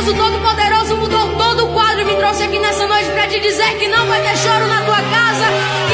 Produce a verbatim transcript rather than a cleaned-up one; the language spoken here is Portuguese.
Deus, o Todo-Poderoso, mudou todo o quadro e me trouxe aqui nessa noite pra te dizer que não vai ter choro na tua casa.